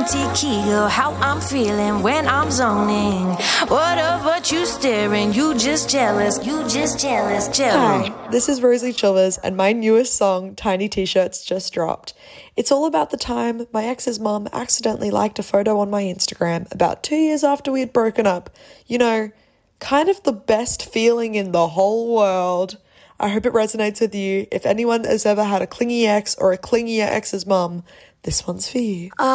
empty key of how I'm feeling when I'm zoning. What of what you staring? You just jealous, jealous. Hi, this is Rosalie Chilvers, and my newest song, Tiny T-Shirts, just dropped. It's all about the time my ex's mum accidentally liked a photo on my Instagram about 2 years after we had broken up. You know, kind of the best feeling in the whole world. I hope it resonates with you. If anyone has ever had a clingy ex or a clingier ex's mum, this one's for you.